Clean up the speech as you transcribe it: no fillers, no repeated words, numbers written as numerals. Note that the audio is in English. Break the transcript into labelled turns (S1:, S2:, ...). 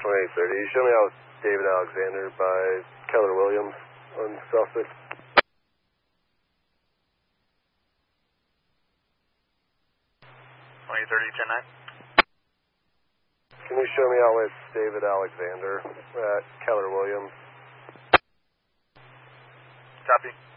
S1: 2830. You show me out with David Alexander by Keller Williams on South 6.
S2: 2030, 10-9.
S1: Can you show me out with David Alexander at Keller Williams?
S2: Copy.